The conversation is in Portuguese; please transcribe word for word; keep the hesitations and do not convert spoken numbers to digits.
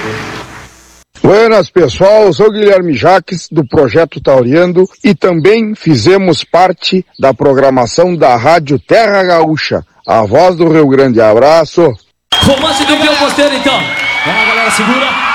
Buenas, pessoal, eu sou Guilherme Jaques, do Projeto Tauriando, e também fizemos parte da programação da Rádio Terra Gaúcha, a voz do Rio Grande. Abraço! Romance do Pio Posteiro, então. Vamos lá, galera, segura.